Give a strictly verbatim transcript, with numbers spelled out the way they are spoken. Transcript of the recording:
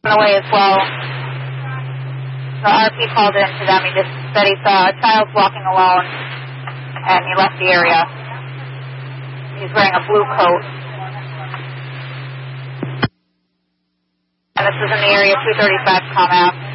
driven away as well. The R P called in to them. He just said he saw a child walking alone, and he left the area. He's wearing a blue coat. And this is in the area two thirty-five, Comm.